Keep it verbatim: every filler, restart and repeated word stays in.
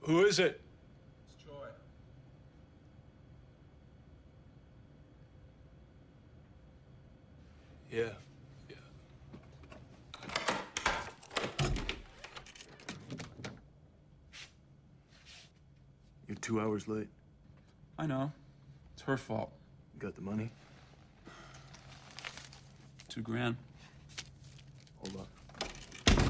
Who is it? It's Joy. Yeah, yeah. You're two hours late. I know. It's her fault. You got the money? Two grand. Hold on.